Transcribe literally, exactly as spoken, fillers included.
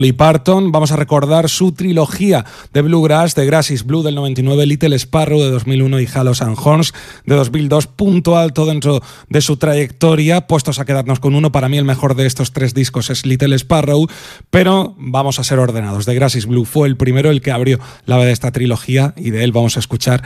Dolly Parton. Vamos a recordar su trilogía de Bluegrass, The Grass is Blue del noventa y nueve, Little Sparrow de dos mil uno y Halos and Horns de dos mil dos, punto alto dentro de su trayectoria. Puestos a quedarnos con uno, para mí el mejor de estos tres discos es Little Sparrow, pero vamos a ser ordenados. The Grass is Blue fue el primero, el que abrió la de esta trilogía, y de él vamos a escuchar